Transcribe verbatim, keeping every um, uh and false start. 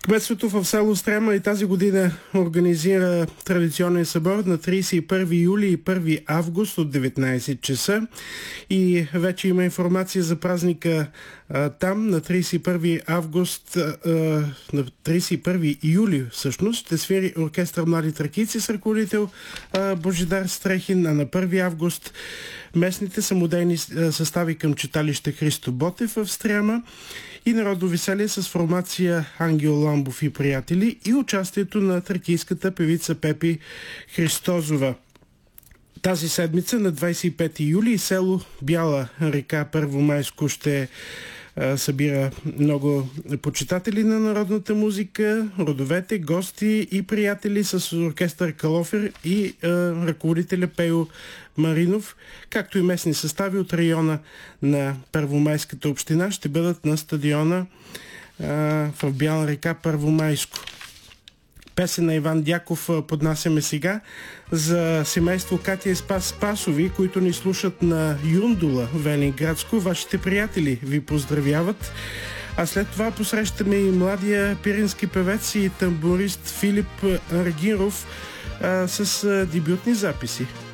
Кметството в село Стрема и тази година организира традиционен събор на тридесет и първи юли и първи август от деветнайсет часа и вече има информация за празника а, там на тридесет и първи август, а, на тридесет и първи юли всъщност ще свири оркестър Млади тракийци с ръководител а, Божидар Стрехин, а на първи август местните самодейни състави към читалище Христо Ботев в Стрема и народно веселие с формация Ангел Ламбов и приятели и участието на тракийската певица Пепи Христозова. Тази седмица на двайсет и пети юли село Бяла река Първомайско ще а, събира много почитатели на народната музика, родовете, гости и приятели с оркестър Калофер и а, ръководителя Пейо Маринов, както и местни състави от района на Първомайската община ще бъдат на стадиона а, в Бяла река Първомайско. Песен на Иван Дяков поднасяме сега за семейство Катя и Спас Спасови, които ни слушат на Юндула, Велинградско. Вашите приятели ви поздравяват. А след това посрещаме и младия пирински певец и тамбурист Филип Аргиров а, с а, дебютни записи.